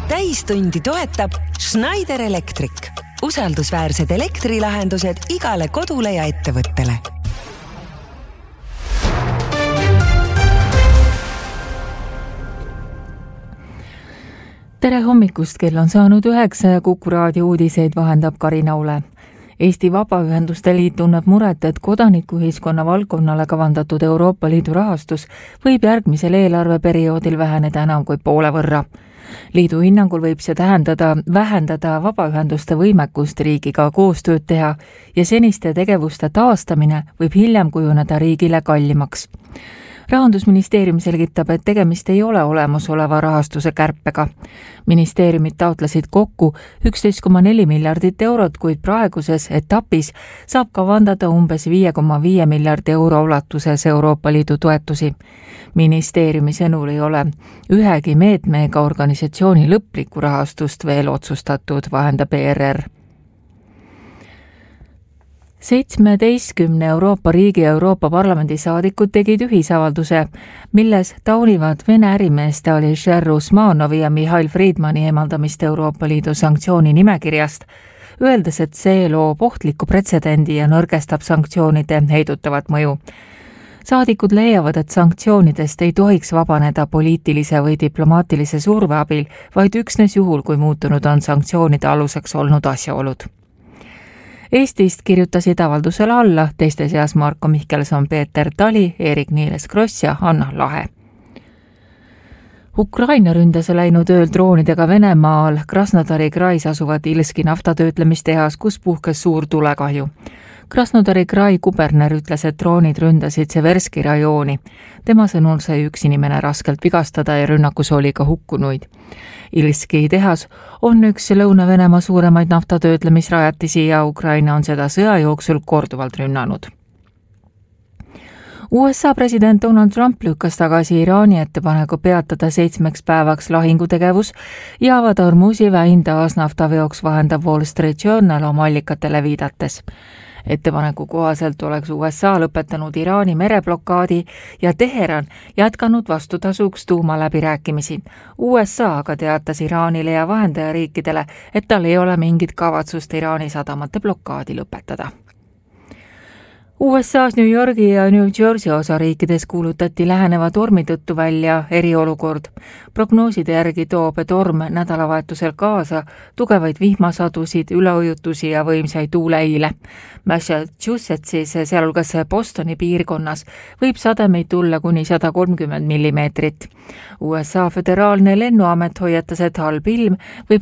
Täistundi toetab Schneider Electric. Usaldusväärsed elektrilahendused igale kodule ja ettevõttele. Tere hommikust, kell on saanud 9 ja Kuku raadio uudiseid vahendab Karina Ule. Eesti Vabaühenduste Liit tunneb muret, et kodanikuühiskonna valdkonnale kavandatud Euroopa Liidu rahastus võib järgmisel eelarveperioodil väheneda enam kui poole võrra. Liidu hinnangul võib see vähendada vabaühenduste võimekust riigiga koostööd teha ja seniste tegevuste taastamine võib hiljem kujuneda riigile kallimaks. Rahandusministeerium selgitab, et tegemist ei ole olemasoleva rahastuse kärpega. Ministeeriumid taotlesid kokku 11,4 miljardit eurot, kuid praeguses etapis saab kavandada umbes 5,5 miljardi euro ulatuses Euroopa Liidu toetusi. Ministeeriumi sõnul ei ole ühegi meetme ega organisatsiooni lõplikku rahastust veel otsustatud, vahendab ERR. 17 Euroopa riigi ja Euroopa Parlamendi saadikud tegid ühisavalduse, milles taunivad Vene ärimeeste Alisher Usmanovi ja Mihhail Friedmani eemaldamist Euroopa Liidu sanktsiooni nimekirjast, öeldes, et see loob ohtliku pretsedendi ja nõrgestab sanktsioonide heidutavat mõju. Saadikud leiavad, et sanktsioonidest ei tohiks vabaneda poliitilise või diplomaatilise surve abil, vaid üksnes juhul, kui muutunud on sanktsioonide aluseks olnud asjaolud. Eestist kirjutasid avaldusele alla teiste seas Marko Mihkelson, Peeter Tali, Eerik-Niiles Kross ja Anna Lahe. Ukraina ründas läinud ööl droonidega Venemaal Krasnodari krais asuvat Ilski naftatöötlemistehas, kus puhkes suur tulekahju. Krasnodari krai kuberner ütles, et droonid ründasid Severski rajooni. Tema sõnul sai üks inimene raskelt vigastada ja rünnakus oli ka hukkunuid. Ilski tehas on üks Lõuna-Venemaa suuremaid naftatöötlemisrajatisi ja Ukraina on seda sõja jooksul korduvalt rünnanud. USA president Donald Trump lükkas tagasi Iraani ettepaneku peatada 7 päevaks lahingutegevus ja avada Hormuzi väin taas naftaveoks, vahendab Wall Street Journal oma allikatele viidates. Ettepaneku kohaselt oleks USA lõpetanud Iraani mereblokaadi ja Teheran jätkanud vastutasuks tuumaläbirääkimisi. USA aga teatas Iraanile ja vahendajariikidele, et tal ei ole mingit kavatsust Iraani sadamate blokaadi lõpetada. USA's New Yorgi ja New Jersey osariikides kuulutati läheneva tormi tõttu välja eriolukord. Prognooside järgi toob torm nädalavahetusel kaasa tugevaid vihmasadusid, üleujutusi ja võimsaid tuuleile. Massachusettsis, sealhulgas Bostoni piirkonnas, võib sademeid tulla kuni 130 millimeetrit. USA föderaalne lennuamet hoiatas, et halb ilm võib